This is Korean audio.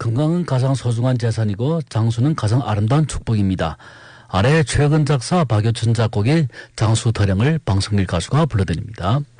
건강은 가장 소중한 재산이고 장수는 가장 아름다운 축복입니다. 아래 최근 작사 박효천 작곡의 장수 타령을 방송일 가수가 불러드립니다.